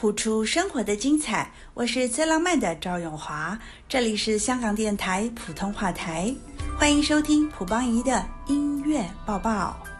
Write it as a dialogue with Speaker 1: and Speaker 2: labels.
Speaker 1: 谱出生活的精彩，我是最浪漫的赵永华，这里是香港电台普通话台，欢迎收听蒲邦仪的音乐报报。